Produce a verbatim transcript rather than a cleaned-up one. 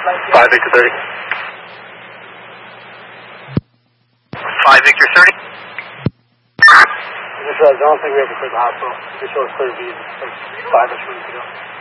five Victor thirty. five Victor thirty. I don't think we have to clear the hospital. Just show us clear views. Like five or three minutes ago.